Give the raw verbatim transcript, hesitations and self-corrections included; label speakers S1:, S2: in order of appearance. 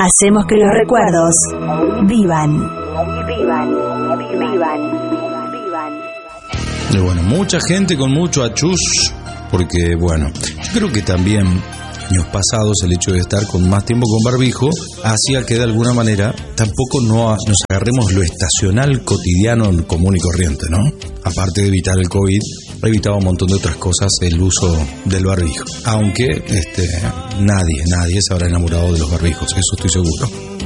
S1: Hacemos que los recuerdos vivan. Vivan, vivan, vivan.
S2: Y bueno, mucha gente con mucho achus, porque bueno, yo creo que también años pasados el hecho de estar con más tiempo con barbijo hacía que de alguna manera tampoco no nos agarremos lo estacional, cotidiano, común y corriente, ¿no? Aparte de evitar el COVID, evitaba un montón de otras cosas el uso del barbijo. Aunque este, nadie, nadie se habrá enamorado de los barbijos, eso estoy seguro.